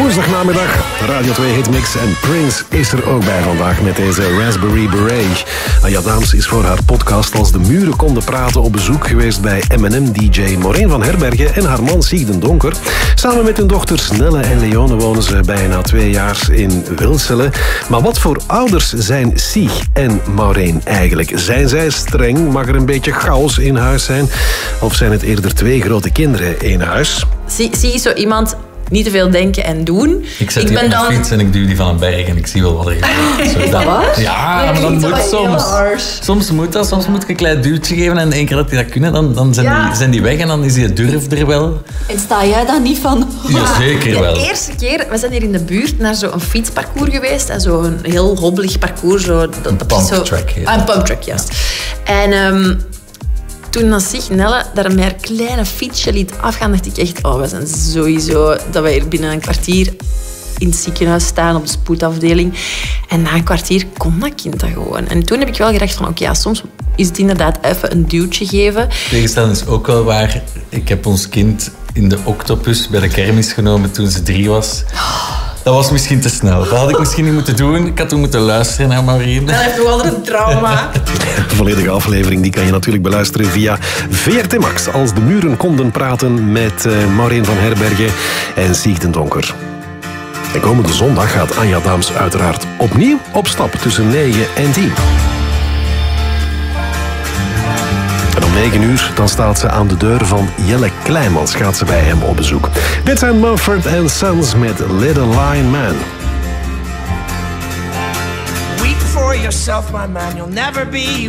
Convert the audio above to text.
woensdagnamiddag, Radio 2 Hitmix en Prince is er ook bij vandaag met deze Raspberry Beret. Anja Daams is voor haar podcast Als de muren konden praten op bezoek geweest bij M&M-dj Maureen van Herbergen en haar man Siegden Donker. Samen met hun dochters Nelle en Leone wonen ze bijna 2 jaar in Wilselen. Maar wat voor ouders zijn Sieg en Maureen eigenlijk? Zijn zij streng? Mag er een beetje chaos in huis zijn? Of zijn het eerder 2 grote kinderen in huis? Sieg is zo iemand... Niet te veel denken en doen. Ik zet die op mijn fiets en ik duw die van een berg en ik zie wel wat er gebeurt. Is dat waar? Ja, maar dat moet soms. Soms moet dat. Soms moet ik een klein duwtje geven en één keer dat die dat kunnen, dan zijn die weg en dan is die durf er wel. En sta jij daar niet van? Ja, zeker wel. De eerste keer, we zijn hier in de buurt naar zo'n fietsparcours geweest. En zo'n heel hobbelig parcours. Een pumptrack. Een pumptrack, juist. En... toen als zich Nelle daar met haar kleine fietsje liet afgaan, dacht ik echt, we zijn sowieso dat wij hier binnen een kwartier in het ziekenhuis staan op de spoedafdeling. En na een kwartier kon dat kind dat gewoon. En toen heb ik wel gedacht van, oké, soms is het inderdaad even een duwtje geven. Tegenstelling is ook wel waar. Ik heb ons kind in de Octopus bij de kermis genomen toen ze 3 was. Dat was misschien te snel. Dat had ik misschien niet moeten doen. Ik had toen moeten luisteren naar Maureen. Dat heeft nog wel een trauma. De volledige aflevering die kan je natuurlijk beluisteren via VRT Max. Als de muren konden praten met Maureen van Herbergen en Siegden Donker. En komende zondag gaat Anja Daams uiteraard opnieuw op stap tussen 9 en 10. En om 9 uur dan staat ze aan de deur van Jelle Kleimans. Gaat ze bij hem op bezoek. Dit zijn Mumford & Sons met Little Lion Man. Weep for yourself, my man, you'll never be